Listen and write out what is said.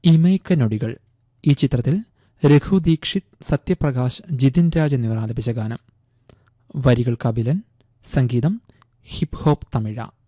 ഇമൈക്ക നൊടികൾ. ഈ ചിത്രത്തിൽ രഘു ദീക്ഷിത്, സത്യപ്രകാശ്, ജിതിൻ രാജ് എന്നിവർ ആലപിച്ച ഗാനം. വരികൾ കപിലൻ, സംഗീതം ഹിപ് ഹോപ്പ് തമിഴ.